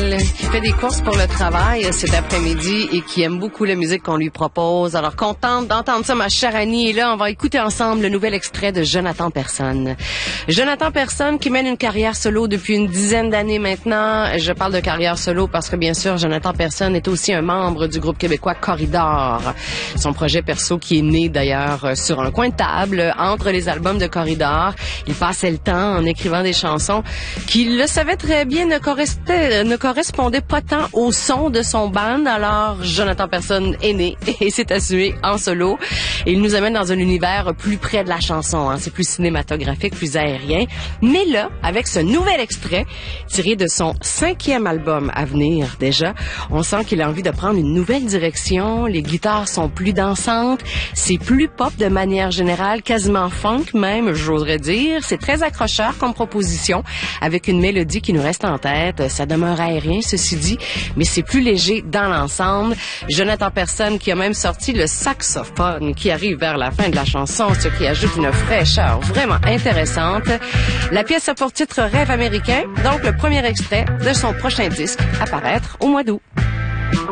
Noël, qui fait des courses pour le travail cet après-midi et qui aime beaucoup la musique qu'on lui propose. Alors, contente d'entendre ça, ma chère Annie. Et là, on va écouter ensemble le nouvel extrait de Jonathan Personne. Jonathan Personne qui mène une carrière solo depuis une dizaine d'années maintenant. Je parle de carrière solo parce que, bien sûr, Jonathan Personne est aussi un membre du groupe québécois Corridor. Son projet perso qui est né, d'ailleurs, sur un coin de table, entre les albums de Corridor. Il passait le temps en écrivant des chansons qu'il le savait très bien ne correspondait pas tant au son de son band. Alors, Jonathan Personne est né et s'est assumé en solo. Et il nous amène dans un univers plus près de la chanson. Hein. C'est plus cinématographique, plus aérien. Mais là, avec ce nouvel extrait, tiré de son 5e album à venir déjà, on sent qu'il a envie de prendre une nouvelle direction. Les guitares sont plus dansantes. C'est plus pop de manière générale, quasiment funk même, j'oserais dire. C'est très accrocheur comme proposition, avec une mélodie qui nous reste en tête. Ça demeure aérien, ceci dit, mais c'est plus léger dans l'ensemble. Jonathan Personne qui a même sorti le saxophone qui arrive vers la fin de la chanson, ce qui ajoute une fraîcheur vraiment intéressante. La pièce a pour titre Rêve américain, donc le premier extrait de son prochain disque à paraître au mois d'août.